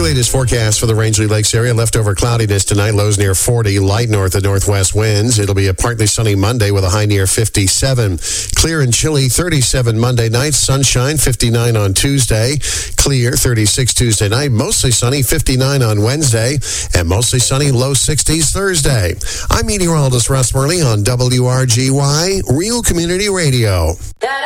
your latest forecast for the Rangeley Lakes area. Leftover cloudiness tonight, lows near 40, light north and northwest winds. It'll be a partly sunny Monday with a high near 57. Clear and chilly, 37 Monday night. Sunshine, 59 on Tuesday. Clear, 36 Tuesday night. Mostly sunny, 59 on Wednesday. And mostly sunny, low 60s Thursday. I'm meteorologist Russ Murley on WRGY, Real Community Radio.